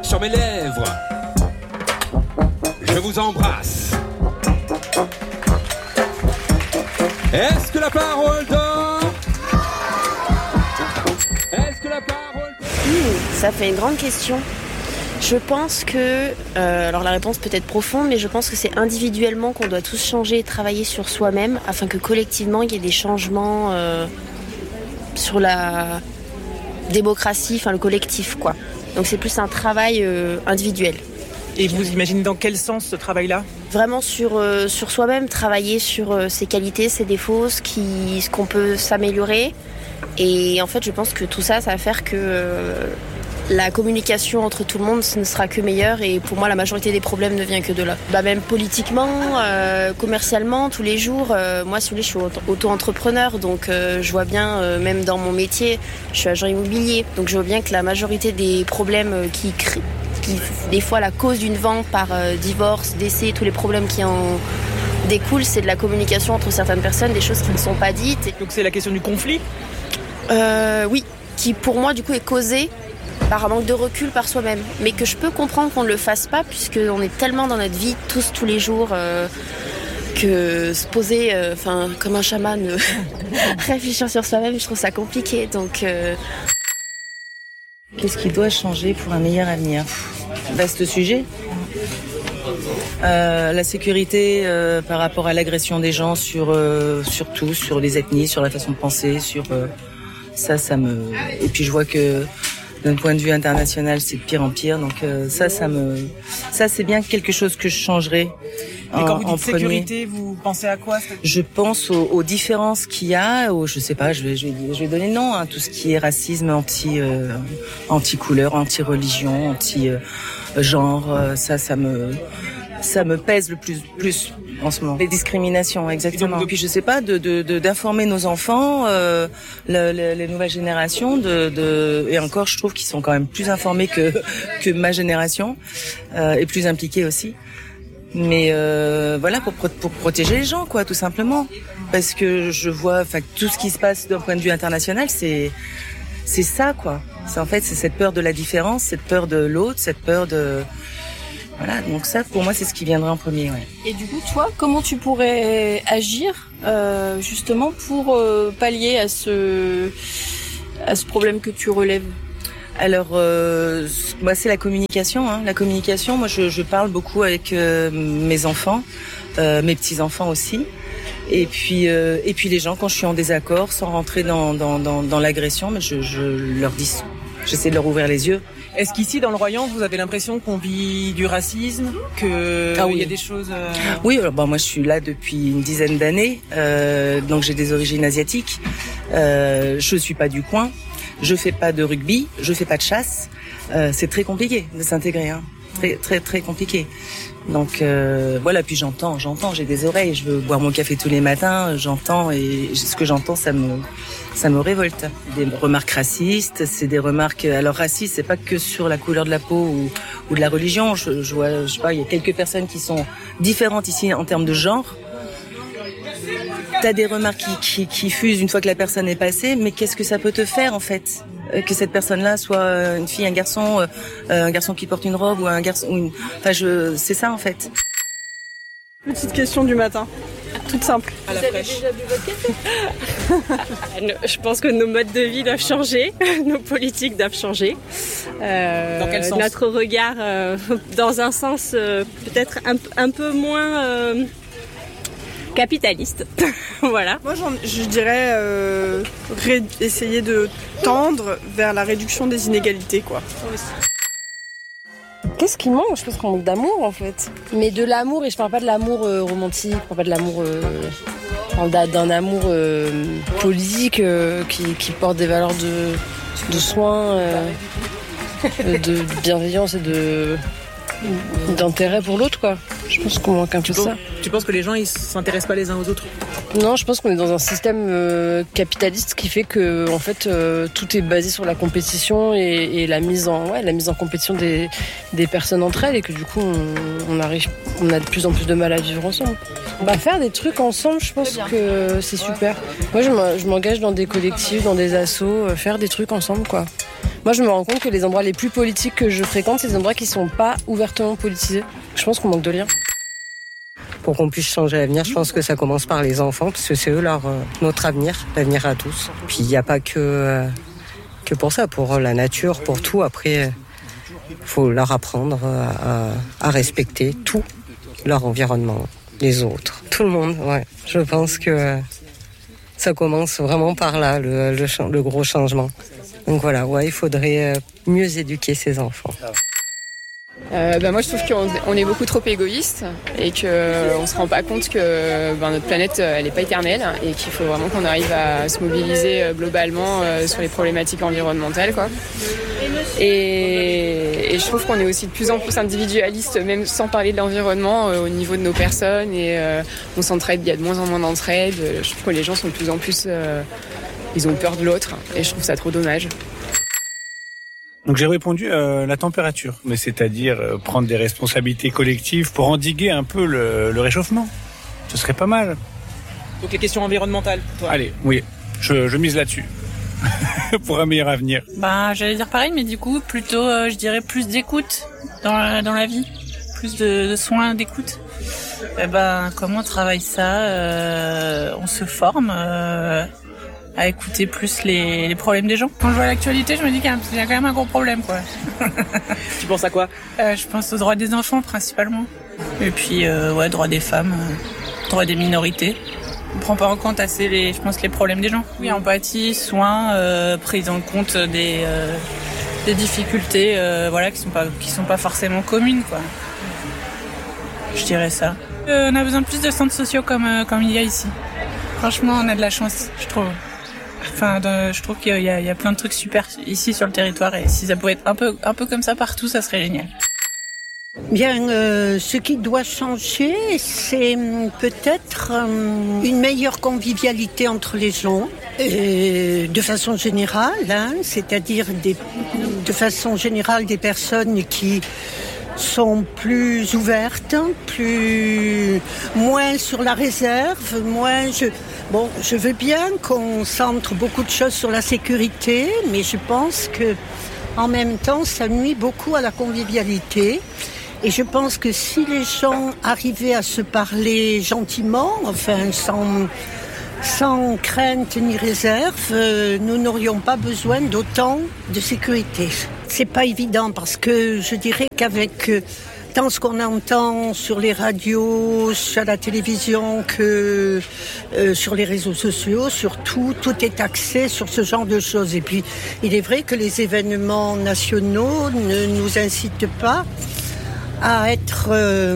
sur mes lèvres. Je vous embrasse. Est-ce que la parole d'or? Est-ce que la parole d'or? Ça fait une grande question. Je pense que, alors la réponse peut être profonde, mais je pense que c'est individuellement qu'on doit tous changer et travailler sur soi-même afin que collectivement il y ait des changements sur la démocratie, enfin le collectif, quoi. Donc c'est plus un travail individuel. Et vous imaginez dans quel sens ce travail-là ? Vraiment sur soi-même, travailler sur ses qualités, ses défauts, ce qu'on peut s'améliorer. Et en fait, je pense que tout ça, ça va faire que la communication entre tout le monde ce ne sera que meilleure. Et pour moi, la majorité des problèmes ne vient que de là. Même politiquement, commercialement, tous les jours. Moi, si vous voulez, je suis auto-entrepreneur. Donc, je vois bien, même dans mon métier, je suis agent immobilier. Donc, je vois bien que la majorité des problèmes qui des fois, la cause d'une vente par divorce, décès, tous les problèmes qui en découlent, c'est de la communication entre certaines personnes, des choses qui ne sont pas dites. Donc c'est la question du conflit ? Oui, qui pour moi du coup est causée par un manque de recul par soi-même. Mais que je peux comprendre qu'on ne le fasse pas, puisqu'on est tellement dans notre vie, tous les jours, que se poser, comme un chaman, réfléchir sur soi-même, je trouve ça compliqué. Donc... Qu'est-ce qui doit changer pour un meilleur avenir ? Vaste sujet. La sécurité par rapport à l'agression des gens sur tout, sur les ethnies, sur la façon de penser, sur ça me. Et puis je vois que d'un point de vue international, c'est de pire en pire. Donc ça c'est bien quelque chose que je changerais. Et quand vous dites premier. sécurité, vous pensez à quoi ? Je pense aux différences qu'il y a, je sais pas, je vais donner le nom, tout ce qui est racisme, anti-couleur, anti-religion, anti-genre, ça me pèse le plus en ce moment. Les discriminations, exactement. Et puis je sais pas, d'informer nos enfants, les nouvelles générations, et encore je trouve qu'ils sont quand même plus informés que ma génération, et plus impliqués aussi. Mais voilà, pour protéger les gens, quoi, tout simplement. Parce que je vois, tout ce qui se passe d'un point de vue international, c'est ça, quoi. C'est cette peur de la différence, cette peur de l'autre, cette peur de... Voilà, donc ça, pour moi, c'est ce qui viendra en premier, ouais. Et du coup, toi, comment tu pourrais agir, justement, pour pallier à ce problème que tu relèves ? Alors, c'est la communication. La communication, moi, je parle beaucoup avec mes enfants, mes petits-enfants aussi. Et puis les gens, quand je suis en désaccord, sans rentrer dans l'agression, mais je leur dis, j'essaie de leur ouvrir les yeux. Est-ce qu'ici, dans le Royan, vous avez l'impression qu'on vit du racisme, que il y a des choses... Oui, alors, moi je suis là depuis une dizaine d'années, donc j'ai des origines asiatiques. Je suis pas du coin. Je fais pas de rugby, je fais pas de chasse. C'est très compliqué de s'intégrer, très très très compliqué. Donc voilà, puis j'entends, j'ai des oreilles, je veux boire mon café tous les matins, j'entends et ce que j'entends ça me révolte. Des remarques racistes, c'est des remarques alors racistes, c'est pas que sur la couleur de la peau ou de la religion, je vois, je sais pas, il y a quelques personnes qui sont différentes ici en termes de genre. T'as des remarques qui fusent une fois que la personne est passée, mais qu'est-ce que ça peut te faire en fait ? Que cette personne-là soit une fille, un garçon qui porte une robe ou un garçon, c'est ça en fait. Petite question du matin, toute simple. À la fraîche. Je pense que nos modes de vie doivent changer, nos politiques doivent changer. Dans quel sens ? Notre regard, dans un sens peut-être un peu moins capitaliste. Voilà. Moi, je dirais essayer de tendre vers la réduction des inégalités, quoi. Qu'est-ce qui manque ? Je pense qu'on manque d'amour, en fait. Mais de l'amour, et je parle pas de l'amour romantique, je parle pas de l'amour... je parle d'un amour politique qui porte des valeurs de soin, de bienveillance et d'intérêt pour l'autre, quoi. Je pense qu'on manque un peu de ça. Tu penses que les gens, ils s'intéressent pas les uns aux autres ? Non, je pense qu'on est dans un système capitaliste qui fait que, en fait, tout est basé sur la compétition et la mise en compétition des personnes entre elles, et que du coup, on a de plus en plus de mal à vivre ensemble. Faire des trucs ensemble, je pense que c'est super. Moi, je m'engage dans des collectifs, dans des assos, faire des trucs ensemble, quoi. Moi, je me rends compte que les endroits les plus politiques que je fréquente, c'est des endroits qui sont pas ouvertement politisés. Je pense qu'on manque de liens. Pour qu'on puisse changer l'avenir, je pense que ça commence par les enfants, parce que c'est eux notre avenir, l'avenir à tous. Puis il n'y a pas que pour ça, pour la nature, pour tout. Après, il faut leur apprendre à respecter tout leur environnement, les autres, tout le monde. Ouais. Je pense que ça commence vraiment par là, le gros changement. Donc voilà, il faudrait mieux éduquer ces enfants. Moi je trouve qu'on est beaucoup trop égoïste et qu'on se rend pas compte que notre planète elle est pas éternelle et qu'il faut vraiment qu'on arrive à se mobiliser globalement sur les problématiques environnementales quoi. Et je trouve qu'on est aussi de plus en plus individualiste, même sans parler de l'environnement au niveau de nos personnes et on s'entraide, il y a de moins en moins d'entraide. Je trouve que les gens sont de plus en plus ils ont peur de l'autre et je trouve ça trop dommage. Donc j'ai répondu la température, mais c'est-à-dire prendre des responsabilités collectives pour endiguer un peu le réchauffement. Ce serait pas mal. Donc les questions environnementales, toi. Allez, oui, je mise là-dessus. Pour un meilleur avenir. J'allais dire pareil, mais du coup, plutôt, je dirais plus d'écoute dans la vie. Plus de soins d'écoute. Comment on travaille ça on se forme à écouter plus les problèmes des gens. Quand je vois l'actualité, je me dis qu'il y a quand même un gros problème, quoi. Tu penses à quoi? Je pense aux droits des enfants, principalement. Et puis, droits des femmes, droits des minorités. On prend pas en compte assez les problèmes des gens. Oui, empathie, soins, prise en compte des difficultés, qui sont pas forcément communes, quoi. Je dirais ça. On a besoin de plus de centres sociaux comme il y a ici. Franchement, on a de la chance, je trouve. Je trouve qu'il y a plein de trucs super ici sur le territoire et si ça pouvait être un peu comme ça partout, ça serait génial. Bien, ce qui doit changer, c'est peut-être une meilleure convivialité entre les gens, de façon générale, c'est-à-dire de façon générale des personnes qui sont plus ouvertes, moins sur la réserve, je veux bien qu'on centre beaucoup de choses sur la sécurité, mais je pense que en même temps, ça nuit beaucoup à la convivialité. Et je pense que si les gens arrivaient à se parler gentiment, sans crainte ni réserve, nous n'aurions pas besoin d'autant de sécurité. C'est pas évident parce que je dirais qu'avec tant ce qu'on entend sur les radios, sur la télévision, que sur les réseaux sociaux, surtout, tout est axé sur ce genre de choses. Et puis, il est vrai que les événements nationaux ne nous incitent pas à être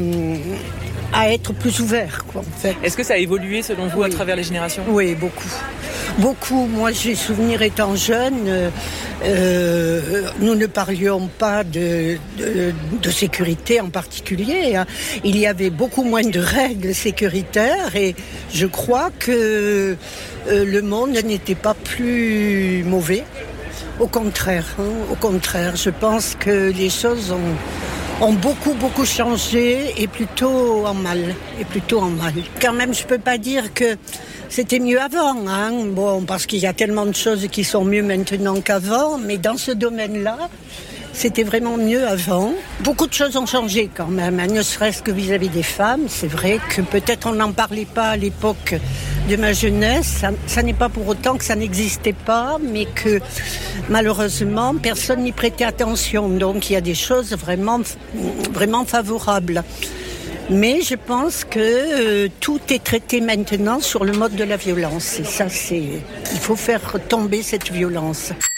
plus ouvert, quoi, en fait. Est-ce que ça a évolué selon vous à travers les générations? Oui, beaucoup. Moi, j'ai souvenir étant jeune, nous ne parlions pas de sécurité en particulier. Il y avait beaucoup moins de règles sécuritaires et je crois que le monde n'était pas plus mauvais. Au contraire, je pense que les choses ont beaucoup changé et plutôt en mal. Quand même, je peux pas dire que c'était mieux avant, parce qu'il y a tellement de choses qui sont mieux maintenant qu'avant, mais dans ce domaine-là, c'était vraiment mieux avant. Beaucoup de choses ont changé quand même, ne serait-ce que vis-à-vis des femmes. C'est vrai que peut-être on n'en parlait pas à l'époque de ma jeunesse. Ça n'est pas pour autant que ça n'existait pas, mais que malheureusement, personne n'y prêtait attention. Donc il y a des choses vraiment favorables. Mais je pense que tout est traité maintenant sur le mode de la violence. Et ça, il faut faire tomber cette violence.